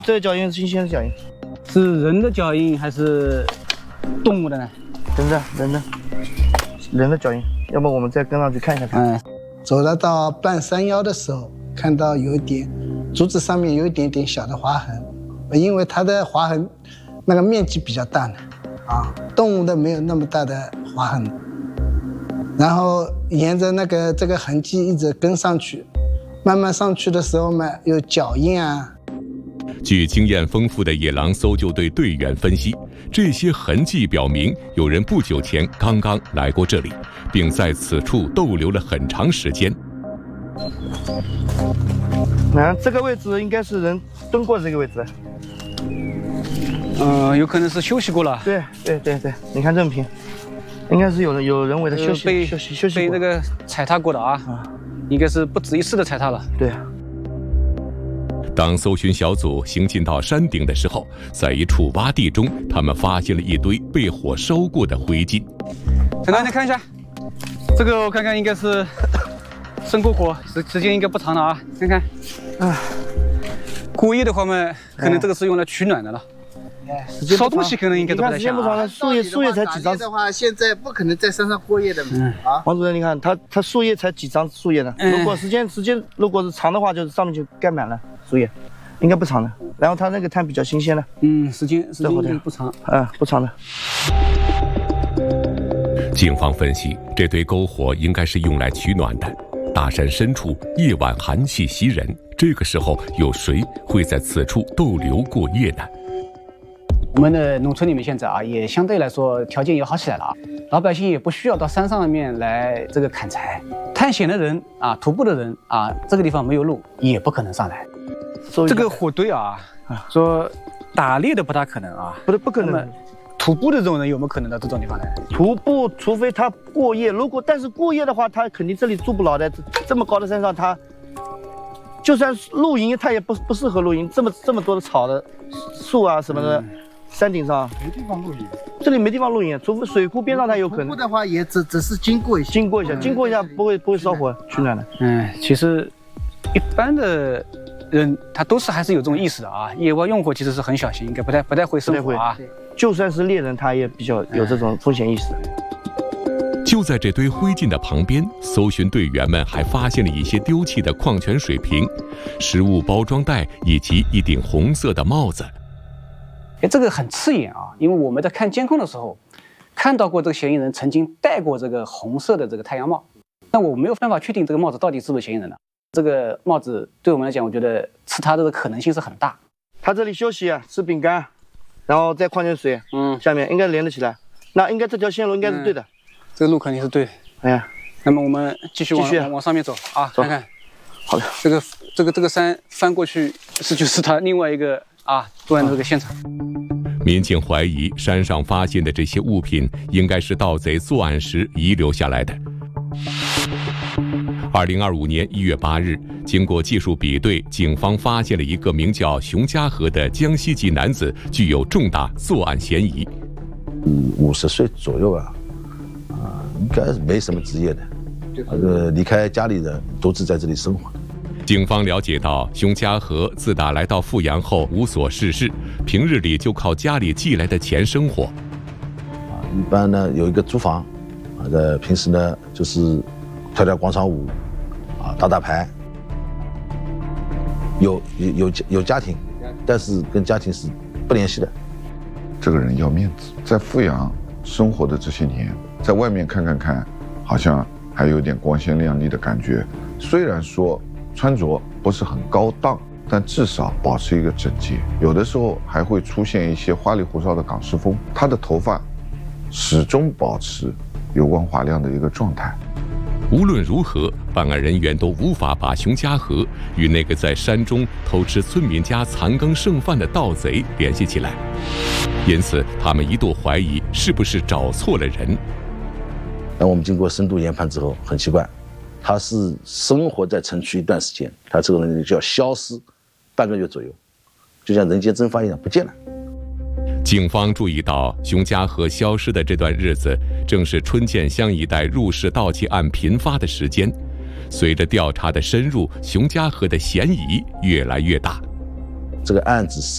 这个脚印是新鲜的脚印， 是人的脚印还是动物的呢？ 人的脚印。要不我们再跟上去看一下看。 走了到半山腰的时候，看到有一点竹子上面有一点点小的划痕，因为它的划痕那个面积比较大呢，动物的没有那么大的划痕。然后沿着这个痕迹一直跟上去，慢慢上去的时候嘛，有脚印啊。 据经验丰富的野狼搜救队队员分析，这些痕迹表明有人不久前刚刚来过这里，并在此处逗留了很长时间。 这个位置应该是人蹲过的这个位置。 有可能是休息过了。 对，你看这么平，应该是有人为的休息被那个踩踏过的啊，应该是不止一次的踩踏了。 对。 当搜寻小组行进到山顶的时候，在一处洼地中，他们发现了一堆被火烧过的灰烬。 陈导，你看一下，这个我看看应该是生过火，时间应该不长了啊。看看，过夜的话嘛，可能这个是用来取暖的了。烧东西可能应该都不太像啊。 树叶才几张的话，现在不可能在山上过夜的嘛。 王主任，你看它树叶才几张树叶呢？如果时间如果是长的话，就是上面就盖满了树叶，应该不长的。然后它那个炭比较新鲜的。时间不长。不长的。 警方分析，这堆篝火应该是用来取暖的。大山深处，夜晚寒气袭人，这个时候有谁会在此处逗留过夜呢？ 我们的农村里面现在也相对来说条件也好起来了啊，老百姓也不需要到山上面来这个砍柴，探险的人徒步的人这个地方没有路，也不可能上来。这个火堆说打猎的不大可能啊， 不可能。 徒步的这种人有没有可能到这种地方来？ 徒步，除非他过夜。但是过夜的话，他肯定这里住不牢的。这么高的山上，他就算露营，他也不适合露营。这么多的草的树什么的，山顶上没地方露营。 这里没地方露营，除非水库边上才有可能。 徒步的话，也只是经过一下， 不会烧火取暖的。 其实一般的人他都是还是有这种意识的啊。野外用火其实是很小心，应该不太会生火啊。 就算是猎人，他也比较有这种风险意识。 就在这堆灰烬的旁边，搜寻队员们还发现了一些丢弃的矿泉水瓶、食物包装袋以及一顶红色的帽子。 这个很刺眼啊！因为我们在看监控的时候，看到过这个嫌疑人曾经戴过这个红色的这个太阳帽。那我没有办法确定这个帽子到底是不是嫌疑人的。这个帽子对我们来讲，我觉得是他的可能性是很大。 他这里休息吃饼干，然后再矿泉水，下面应该连得起来。那应该这条线路应该是对的。 这个路肯定是对。那么我们继续往上面走看看。 好的。 这个山翻过去就是他另外一个作案的这个现场。 民警怀疑山上发现的这些物品应该是盗贼作案时遗留下来的。2025年1月8日，经过技术比对，警方发现了一个名叫熊家河的江西籍男子，具有重大作案嫌疑。 50岁左右应该是没什么职业的，离开家里人，独自在这里生活。 警方了解到，熊家河自打来到阜阳后无所事事，平日里就靠家里寄来的钱生活。 一般呢有一个租房，在平时呢就是跳广场舞，打牌。有家庭，但是跟家庭是不联系的。 这个人要面子，在阜阳生活的这些年，在外面看，好像还有点光鲜亮丽的感觉。虽然说穿着不是很高档，但至少保持一个整洁。有的时候还会出现一些花里胡哨的港式风。他的头发始终保持油光滑亮的一个状态。 无论如何，办案人员都无法把熊家河与那个在山中偷吃村民家残羹剩饭的盗贼联系起来，因此他们一度怀疑是不是找错了人。 那我们经过深度研判之后，很奇怪，他是生活在城区一段时间，他这个人就要消失半个月左右，就像人间蒸发一样不见了。 警方注意到，熊家河消失的这段日子，正是春建乡一带入室盗窃案频发的时间。随着调查的深入，熊家河的嫌疑越来越大。 这个案子